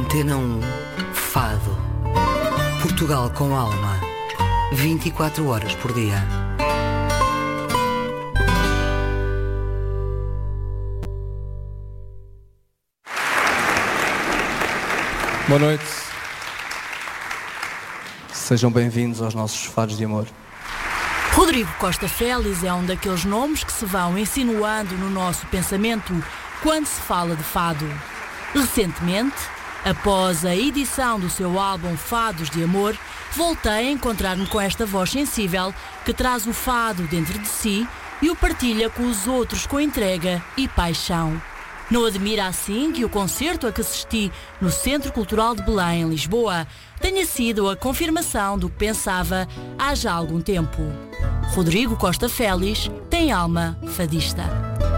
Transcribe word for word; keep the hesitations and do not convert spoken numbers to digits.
Antena um, Fado. Portugal com alma. vinte e quatro horas por dia. Boa noite. Sejam bem-vindos aos nossos fados de amor. Rodrigo Costa Félix é um daqueles nomes que se vão insinuando no nosso pensamento quando se fala de fado. Recentemente, após a edição do seu álbum Fados de Amor, voltei a encontrar-me com esta voz sensível que traz o fado dentro de si e o partilha com os outros com entrega e paixão. Não admira assim que o concerto a que assisti no Centro Cultural de Belém, em Lisboa, tenha sido a confirmação do que pensava há já algum tempo. Rodrigo Costa Félix tem alma fadista.